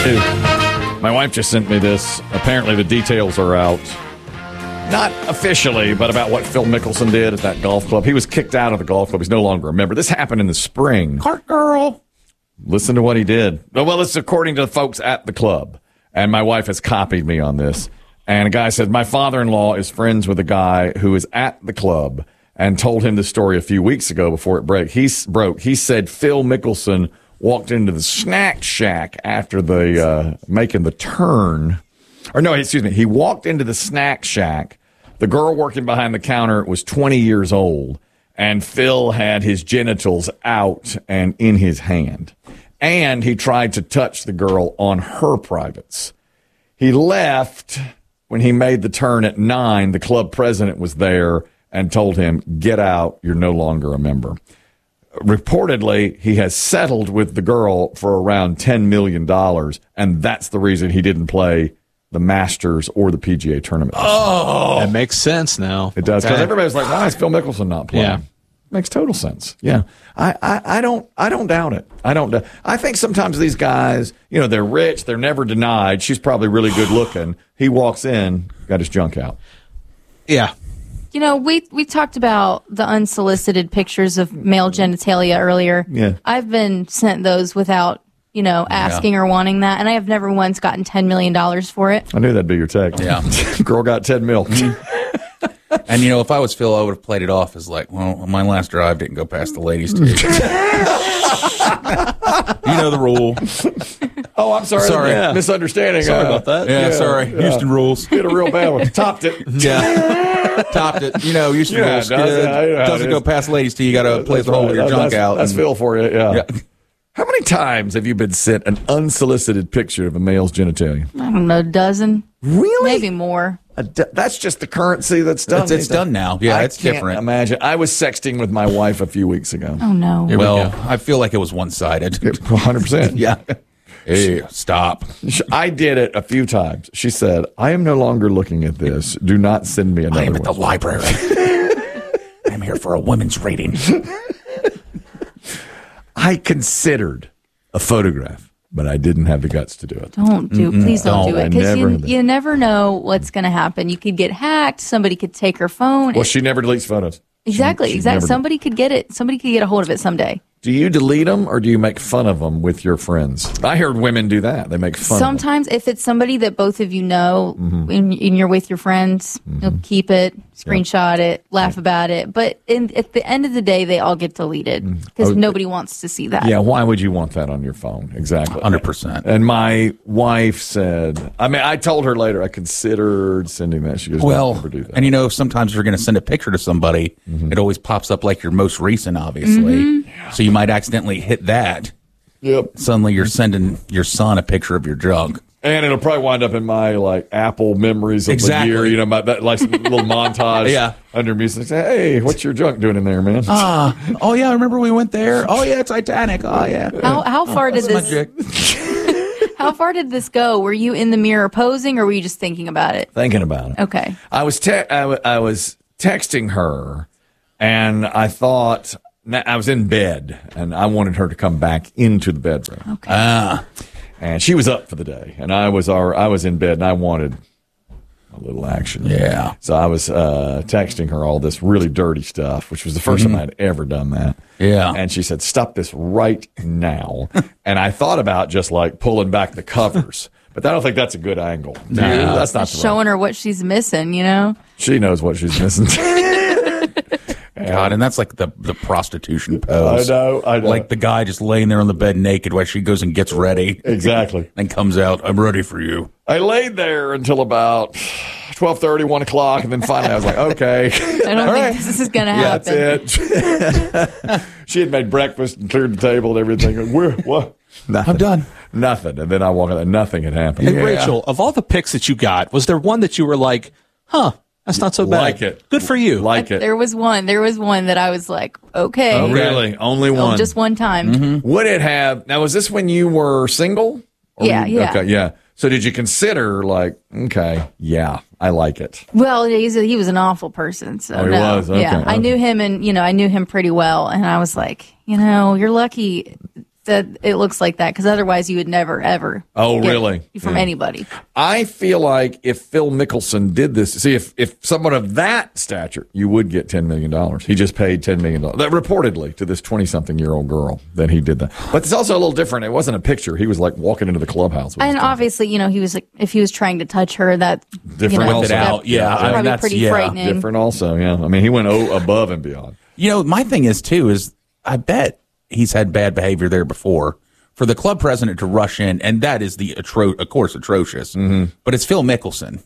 My wife just sent me this. Apparently the details are out. Not officially, but about what Phil Mickelson did at that golf club. He was kicked out of the golf club. He's no longer a member. This happened in the spring. Cart girl. Listen to what he did. Well, this is according to the folks at the club. And my wife has copied me on this. And a guy said, my father-in-law is friends with a guy who is at the club and told him the story a few weeks ago before it broke. He said Phil Mickelson walked into the snack shack after the making the turn. Or no, excuse me. He walked into the snack shack. The girl working behind the counter was 20 years old, and Phil had his genitals out and in his hand. And he tried to touch the girl on her privates. He left when he made the turn at 9. The club president was there and told him, get out, you're no longer a member. Reportedly, he has settled with the girl for around $10 million, and that's the reason he didn't play the Masters or the PGA tournament. Oh, that makes sense now. It does, because everybody's like, why is Phil Mickelson not playing? Yeah. Makes total sense. Yeah. I don't doubt it. I think sometimes these guys, they're rich, they're never denied. She's probably really good looking. He walks in, got his junk out. Yeah. We talked about the unsolicited pictures of male genitalia earlier. Yeah. I've been sent those without, asking or wanting that, and I have never once gotten $10 million for it. I knew that'd be your take. Yeah. Girl got 10 mil. And, if I was Phil, I would have played it off as like, well, my last drive didn't go past the ladies' tee. You know the rule. Oh, I'm sorry. Sorry. Yeah. Misunderstanding. Sorry about that. Yeah, sorry. Houston rules. Hit a real bad one. Topped it. Yeah. Topped it. Houston rules. Doesn't go past ladies' tee. You got to play the hole with your junk out. That's Phil for you, yeah. How many times have you been sent an unsolicited picture of a male's genitalia? I don't know, a dozen. Really? Maybe more. That's just the currency that's done. It's done now. Yeah, it's different. Imagine. I was sexting with my wife a few weeks ago. Oh, no. Well, I feel like it was one-sided. 100%. Yeah. Hey, stop. I did it a few times. She said, I am no longer looking at this. Do not send me another I am at the one. library. I'm here for a women's reading. I considered a photograph, but I didn't have the guts to do it. Please don't do it. Because never you never know what's going to happen. You could get hacked. Somebody could take her phone. Well, she never deletes photos. Exactly. Somebody could get it. Somebody could get a hold of it someday. Do you delete them or do you make fun of them with your friends? I heard women do that. They make fun Sometimes if it's somebody that both of you know and you're with your friends, you'll keep it, screenshot it, laugh about it. But at the end of the day, they all get deleted because nobody wants to see that. Yeah, why would you want that on your phone? Exactly. 100%. And my wife said, I told her later, I considered sending that. She goes, Well, never do that. and sometimes if you're going to send a picture to somebody, it always pops up like your most recent, obviously. So you might accidentally hit that. Yep. Suddenly you're sending your son a picture of your junk. And it'll probably wind up in my Apple memories of Exactly. the year, that little montage Yeah. under music. Say, hey, what's your junk doing in there, man? Oh yeah, I remember we went there. Oh yeah, Titanic. Oh yeah. How far did My this? chick. How far did this go? Were you in the mirror posing, or were you just thinking about it? Thinking about it. Okay. I was texting her, and I thought I was in bed, and I wanted her to come back into the bedroom. Okay. And she was up for the day, and I was in bed, and I wanted a little action. Yeah. So I was texting her all this really dirty stuff, which was the first time I'd ever done that. Yeah. And she said, stop this right now. And I thought about just pulling back the covers. But I don't think that's a good angle. No. That's not Showing her what she's missing, She knows what she's missing. God, and that's like the prostitution pose. I know. Like the guy just laying there on the bed naked while she goes and gets ready. Exactly. And comes out, I'm ready for you. I laid there until about 12:30, 1 o'clock, and then finally I was like, okay. I don't think this is going to happen. That's it. She had made breakfast and cleared the table and everything. What? Nothing. I'm done. Nothing. And then I walk out and nothing had happened. Hey, Rachel, of all the pics that you got, was there one that you were like, that's not so bad? Like it. Good for you. Like it. There was one that I was like, okay. Oh, really? Only one? Just one time. Would it have... Now, was this when you were single? Yeah. Okay, yeah. So did you consider okay, yeah, I like it? Well, he was an awful person. So Oh, he was? Okay, yeah, I knew him, and I knew him pretty well, and I was like, you're lucky that it looks like that, because otherwise you would never, ever Oh, get really? from anybody. I feel like if Phil Mickelson did this, see, if someone of that stature, you would get $10 million. He just paid $10 million. That reportedly to this 20-something-year-old girl that he did that. But it's also a little different. It wasn't a picture. He was like walking into the clubhouse. With And his obviously, he was like, if he was trying to touch her, that Different also. that Out, yeah. was I mean, probably that's- pretty yeah. frightening. different also, yeah. I mean, he went above and beyond. My thing is, too, is I bet he's had bad behavior there before. For the club president to rush in, and that is of course, atrocious, but it's Phil Mickelson.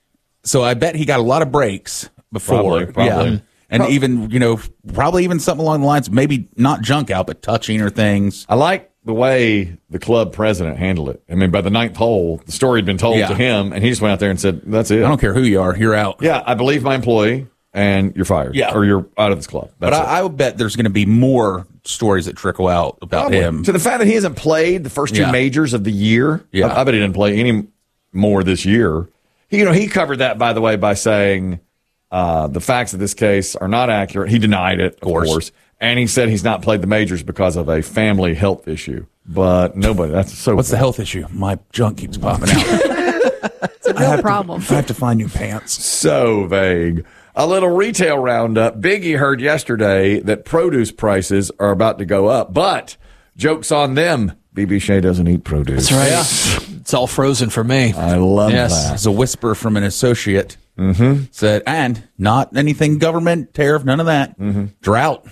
So I bet he got a lot of breaks before. Probably. Yeah. And even, probably even something along the lines, maybe not junk out, but touching or things. I like the way the club president handled it. I mean, by the ninth hole, the story had been told Yeah. to him, and he just went out there and said, that's it. I don't care who you are, you're out. Yeah, I believe my employee, and you're fired. Yeah. Or you're out of this club. But That's it. I would bet there's going to be more stories that trickle out about Probably. him. To the fact that he hasn't played the first two Yeah. majors of the year. Yeah. I bet he didn't play any more this year. He covered that, by the way, by saying the facts of this case are not accurate. He denied it, of course. And he said he's not played the majors because of a family health issue. But nobody, that's so. What's the health issue? My junk keeps popping out. It's a real problem. I have to find new pants. So vague. A little retail roundup. Biggie heard yesterday that produce prices are about to go up, but joke's on them. BB Shea doesn't eat produce. That's right. It's all frozen for me. I love that. As a whisper from an associate said, and not anything government, tariff, none of that. Drought.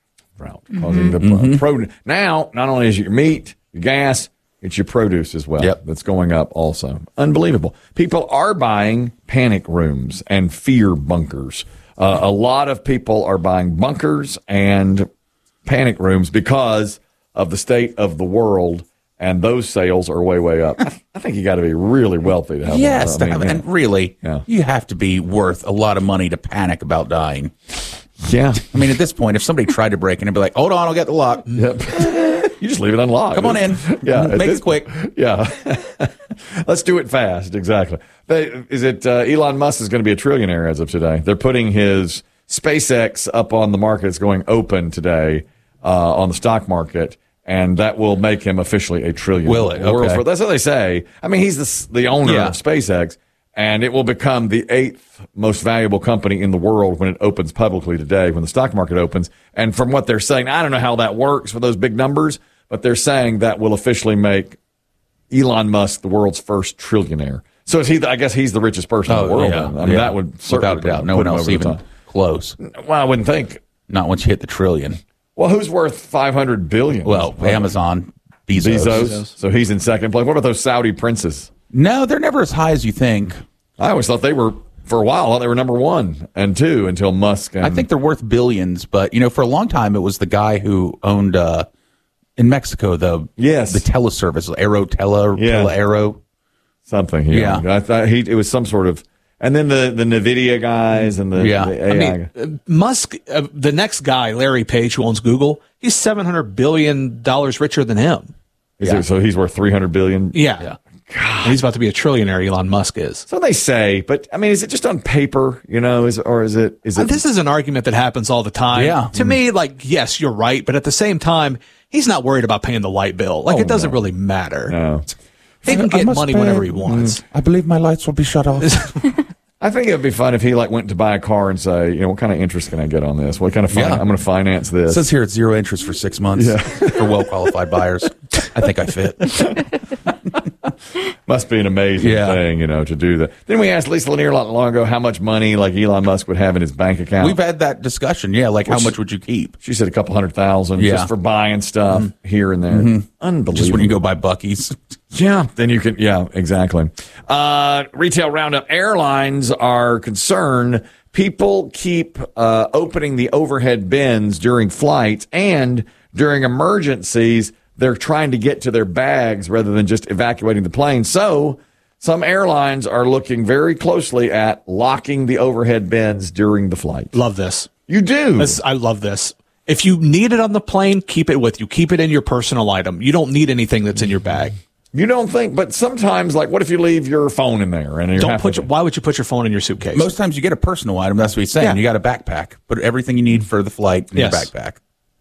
Causing the produce. Now, not only is it your meat, your gas, it's your produce as well. Yep. That's going up also. Unbelievable. People are buying panic rooms and fear bunkers. A lot of people are buying bunkers and panic rooms because of the state of the world, and those sales are way, way up. I think you got to be really wealthy to have Yes, one. I mean, and really, Yeah. you have to be worth a lot of money to panic about dying. yeah. I mean, at this point, if somebody tried to break in and be like, hold on, I'll get the lock. Yep. You just leave it unlocked. Come on in. Yeah. Make it quick. Yeah. Let's do it fast. Exactly. Elon Musk is going to be a trillionaire as of today. They're putting his SpaceX up on the market. It's going open today on the stock market, and that will make him officially a trillionaire. Will it? Okay. That's what they say. I mean, he's the owner Yeah. of SpaceX, and it will become the 8th most valuable company in the world when it opens publicly today, when the stock market opens. And from what they're saying, I don't know how that works with those big numbers, but they're saying that will officially make Elon Musk the world's first trillionaire. So is he? I guess he's the richest person in the world. Then. I mean, that would certainly without a doubt. put No one him else over the even top. close. Well, I wouldn't think. Not once you hit the trillion. Well, who's worth 500 billion? Well, Amazon, Bezos. So he's in second place. What about those Saudi princes? No, they're never as high as you think. I always thought they were, for a while, I thought they were number 1 and 2 until Musk. And, I think they're worth billions, but for a long time it was the guy who owned in Mexico the teleservice, Tele-Aero. something. Yeah. I thought it was some sort of, and then the NVIDIA guys and the AI. I mean, Musk, the next guy, Larry Page, who owns Google, he's $700 billion richer than him. So he's worth 300 billion. Yeah. And he's about to be a trillionaire, Elon Musk is. So they say, but I mean, is it just on paper, or is it? This is an argument that happens all the time. Yeah. To me, yes, you're right, but at the same time, he's not worried about paying the light bill. It doesn't really matter. No. He can get money whenever he wants. I believe my lights will be shut off. I think it would be fun if he went to buy a car and say, what kind of interest can I get on this? What kind of I'm going to finance this? It says here it's 0 interest for 6 months for well-qualified buyers. I think I fit. Must be an amazing thing, to do that. Then we asked Lisa Lanier not long ago how much money Elon Musk would have in his bank account. We've had that discussion. Yeah, how much would you keep? She said a couple $100,000 just for buying stuff here and there. Unbelievable. Just when you go buy Buc-ee's. Yeah, then you can. Yeah, exactly. Retail roundup. Airlines are concerned people keep opening the overhead bins during flights, and during emergencies, they're trying to get to their bags rather than just evacuating the plane. So some airlines are looking very closely at locking the overhead bins during the flight. Love this. You do? I love this. If you need it on the plane, keep it with you. Keep it in your personal item. You don't need anything that's in your bag. You don't think, but sometimes, what if you leave your phone in there? And why would you put your phone in your suitcase? Most times you get a personal item. That's what he's saying. Yeah. You got a backpack. Put everything you need for the flight in your backpack.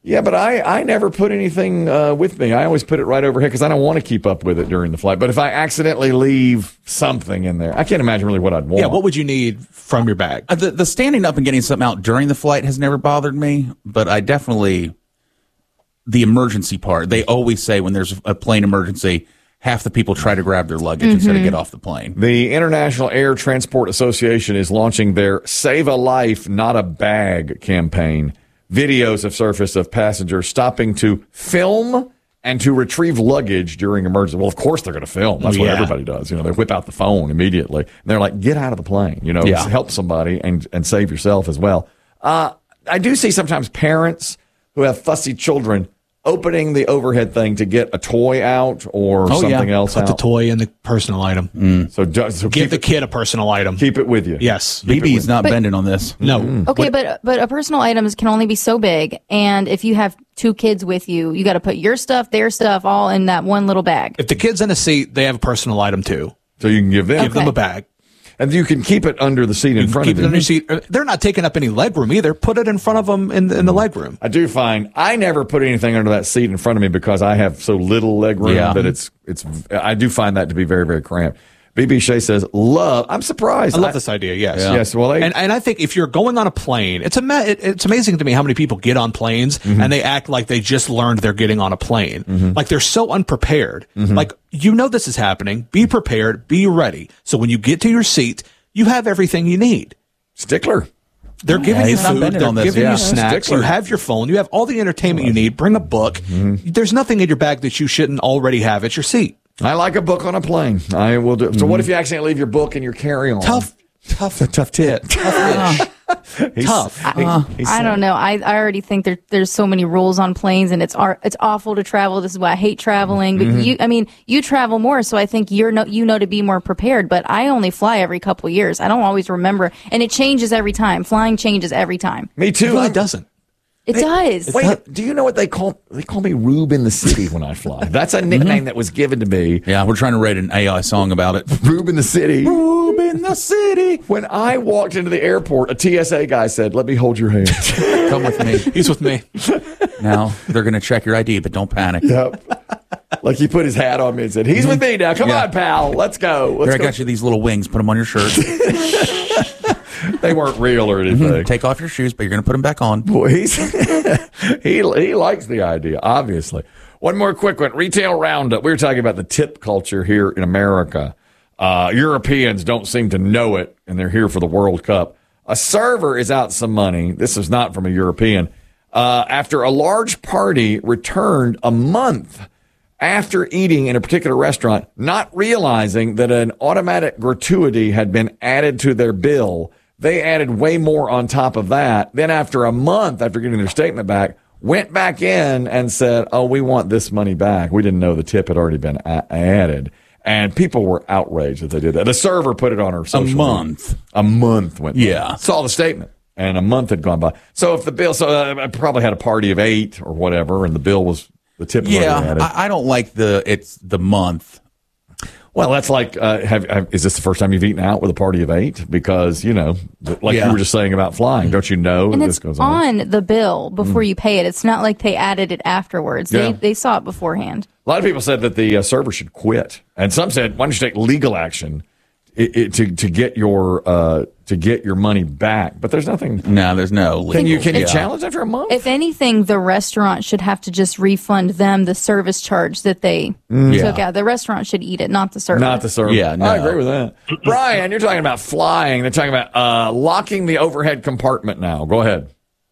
Yeah, but I never put anything with me. I always put it right overhead because I don't want to keep up with it during the flight. But if I accidentally leave something in there, I can't imagine really what I'd want. Yeah, what would you need from your bag? The standing up and getting something out during the flight has never bothered me, but I definitely, the emergency part, they always say when there's a plane emergency, half the people try to grab their luggage instead of get off the plane. The International Air Transport Association is launching their Save a Life, Not a Bag campaign. Videos have surfaced of passengers stopping to film and to retrieve luggage during emergency. Well, of course they're going to film. That's what everybody does. You know, they whip out the phone immediately. And they're like, get out of the plane. You know, help somebody and save yourself as well. I do see sometimes parents who have fussy children opening the overhead thing to get a toy out or something else Put out. the toy in the personal item. So Give the kid a personal item. Keep it with you. Yes. BB's not bending on this. No. Okay, but a personal items can only be so big, and if you have 2 kids with you, you got to put your stuff, their stuff, all in that one little bag. If the kid's in a seat, they have a personal item too. So you can give them. Give them a bag. And you can keep it under the seat in front Keep of it you. under your seat. They're not taking up any leg room either. Put it in front of them in the leg room. I do find I never put anything under that seat in front of me because I have so little leg room that it's I do find that to be very, very cramped. BB Shea says, I'm surprised. I love this idea, yes. Yeah. Yes, well, and I think if you're going on a plane, it's amazing to me how many people get on planes and they act like they just learned they're getting on a plane. Like they're so unprepared. Like, this is happening. Be prepared. Be ready. So when you get to your seat, you have everything you need. Stickler. They're giving you he's not food. bending They're on this, giving yeah. you snacks. Stickler. You have your phone. You have all the entertainment you need. Bring a book. There's nothing in your bag that you shouldn't already have at your seat. I like a book on a plane. I will do. So what if you accidentally leave your book in your carry-on? Tough tit. Tough. I don't know. I already think there's so many rules on planes, and it's awful to travel. This is why I hate traveling. But you travel more, so I think you know to be more prepared. But I only fly every couple of years. I don't always remember, and it changes every time. Flying changes every time. Me too. It really doesn't. It does. Wait, do you know what they call? They call me Rube in the City when I fly. That's a nickname that was given to me. Yeah, we're trying to write an AI song about it. Rube in the City. Rube in the city. When I walked into the airport, a TSA guy said, "Let me hold your hand." Come with me. He's with me. Now, they're going to check your ID, but don't panic. Yep. Like he put his hat on me and said, "He's with me now. Come on, pal. Let's go." Here, I got you these little wings. Put them on your shirt. They weren't real or anything. Take off your shoes, but you're going to put them back on. Boy, he likes the idea, obviously. One more quick one. Retail Roundup. We were talking about the tip culture here in America. Europeans don't seem to know it, and they're here for the World Cup. A server is out some money. This is not from a European. After a large party returned a month after eating in a particular restaurant, not realizing that an automatic gratuity had been added to their bill. They added way more on top of that. Then after a month, after getting their statement back, went back in and said, "Oh, we want this money back. We didn't know the tip had already been added." And people were outraged that they did that. The server put it on her social media. A month went by. Yeah. Saw the statement. And a month had gone by. So if the bill, I probably had a party of 8 or whatever, and the bill was, the tip was already added. I don't like it's the month. Well, that's like, is this the first time you've eaten out with a party of 8? Because, you were just saying about flying. Don't you know And that it's this goes on? on the bill before you pay it. It's not like they added it afterwards. Yeah. They saw it beforehand. A lot of people said that the server should quit. And some said, why don't you take legal action to get your money back? But there's nothing. No, there's no legal. Can you challenge after a month? If anything, the restaurant should have to just refund them the service charge that they took out. The restaurant should eat it, not the server. Not the server. Yeah, no. I agree with that. Brian, you're talking about flying. They're talking about locking the overhead compartment now. Go ahead.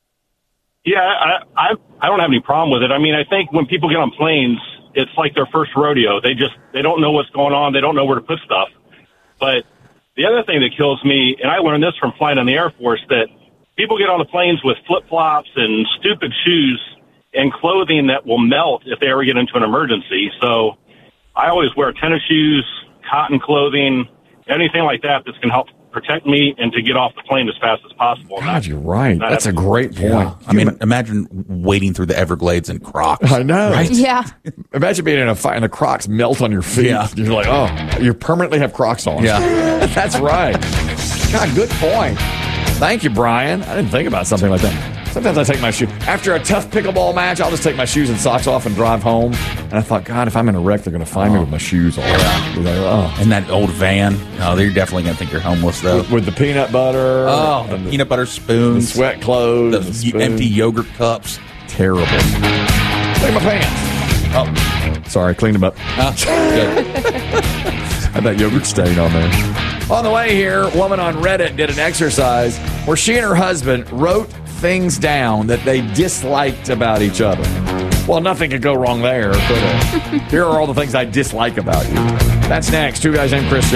Yeah, I don't have any problem with it. I mean, I think when people get on planes, it's like their first rodeo. They don't know what's going on. They don't know where to put stuff. But the other thing that kills me, and I learned this from flying in the Air Force, that people get on the planes with flip-flops and stupid shoes and clothing that will melt if they ever get into an emergency. So I always wear tennis shoes, cotton clothing, anything like that that's going to help protect me and to get off the plane as fast as possible. God, you're right. That's a great point. Yeah. I mean, imagine wading through the Everglades in Crocs. I know. Right? Yeah. Imagine being in a fight and the Crocs melt on your feet. Yeah. You're like, oh, you permanently have Crocs on. Yeah. That's right. God, good point. Thank you, Brian. I didn't think about something like that. Sometimes I take my shoes. After a tough pickleball match, I'll just take my shoes and socks off and drive home. And I thought, God, if I'm in a wreck, they're going to find me with my shoes on. And that old van. Oh, they're definitely going to think you're homeless, though. With the peanut butter. Oh, the peanut butter spoons. The sweat clothes. The empty yogurt cups. Terrible. Take my pants. Oh, sorry, cleaned them up. Good. Had that yogurt stain on there. On the way here, a woman on Reddit did an exercise where she and her husband wrote things down that they disliked about each other. Well, nothing could go wrong there, could it? Here are all the things I dislike about you. That's next. Two Guys Named Chris.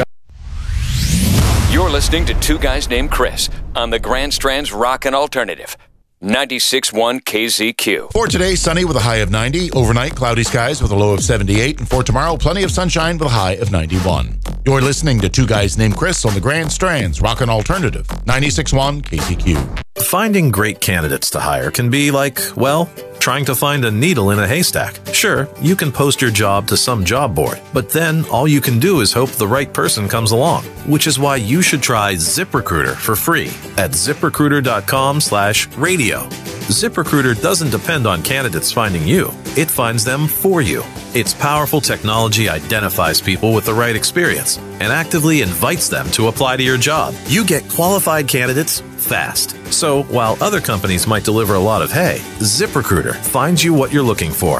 You're listening to Two Guys Named Chris on the Grand Strand's Rockin' Alternative. 96.1 KZQ. For today, sunny with a high of 90. Overnight, cloudy skies with a low of 78. And for tomorrow, plenty of sunshine with a high of 91. You're listening to Two Guys Named Chris on the Grand Strand's Rockin' Alternative. 96.1 KZQ. Finding great candidates to hire can be like, well, trying to find a needle in a haystack. Sure, you can post your job to some job board, but then all you can do is hope the right person comes along, which is why you should try ZipRecruiter for free at ZipRecruiter.com/radio. ZipRecruiter doesn't depend on candidates finding you. It finds them for you. Its powerful technology identifies people with the right experience and actively invites them to apply to your job. You get qualified candidates fast. So while other companies might deliver a lot of hay, ZipRecruiter finds you what you're looking for.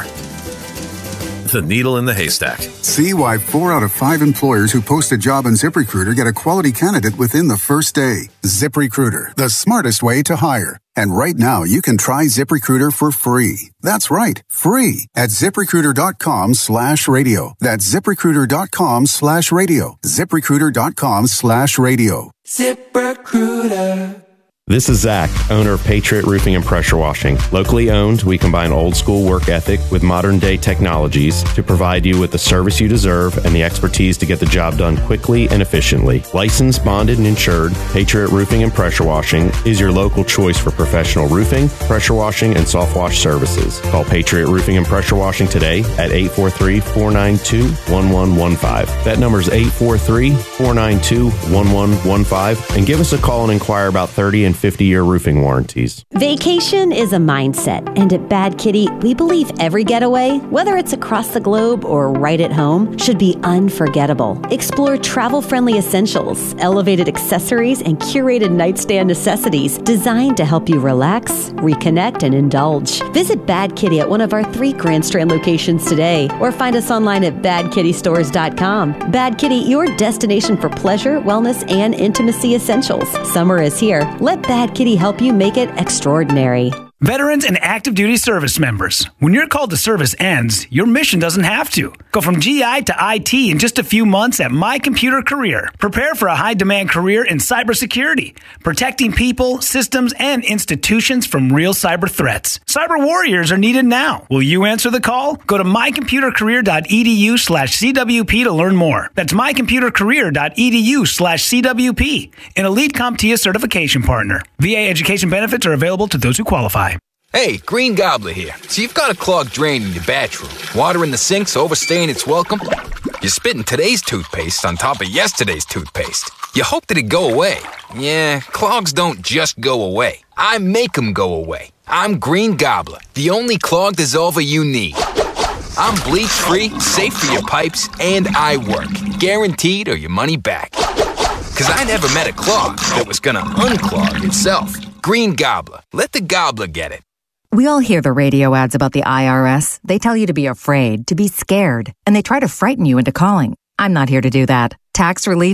The needle in the haystack. See why 4 out of 5 employers who post a job on ZipRecruiter get a quality candidate within the first day. ZipRecruiter, the smartest way to hire. And right now, you can try ZipRecruiter for free. That's right, free at ZipRecruiter.com/radio. That's ZipRecruiter.com/radio. ZipRecruiter.com/radio. ZipRecruiter. This is Zach, owner of Patriot Roofing and Pressure Washing. Locally owned, we combine old school work ethic with modern day technologies to provide you with the service you deserve and the expertise to get the job done quickly and efficiently. Licensed, bonded, and insured, Patriot Roofing and Pressure Washing is your local choice for professional roofing, pressure washing, and soft wash services. Call Patriot Roofing and Pressure Washing today at 843-492-1115. That number is 843-492-1115, and give us a call and inquire about 30 and 50-year roofing warranties. Vacation is a mindset, and at Bad Kitty, we believe every getaway, whether it's across the globe or right at home, should be unforgettable. Explore travel-friendly essentials, elevated accessories, and curated nightstand necessities designed to help you relax, reconnect, and indulge. Visit Bad Kitty at one of our 3 Grand Strand locations today, or find us online at badkittystores.com. Bad Kitty, your destination for pleasure, wellness, and intimacy essentials. Summer is here. Let Bad Kitty help you make it extraordinary. Veterans and active duty service members, when your call to service ends, your mission doesn't have to. Go from GI to IT in just a few months at My Computer Career. Prepare for a high-demand career in cybersecurity, protecting people, systems, and institutions from real cyber threats. Cyber warriors are needed now. Will you answer the call? Go to mycomputercareer.edu/CWP to learn more. That's mycomputercareer.edu/CWP, an elite CompTIA certification partner. VA education benefits are available to those who qualify. Hey, Green Gobbler here. So you've got a clogged drain in your bathroom. Water in the sink's overstaying its welcome. You're spitting today's toothpaste on top of yesterday's toothpaste. You hope that it'd go away. Yeah, clogs don't just go away. I make them go away. I'm Green Gobbler, the only clog dissolver you need. I'm bleach-free, safe for your pipes, and I work. Guaranteed or your money back. Because I never met a clog that was gonna unclog itself. Green Gobbler. Let the gobbler get it. We all hear the radio ads about the IRS. They tell you to be afraid, to be scared, and they try to frighten you into calling. I'm not here to do that. Tax relief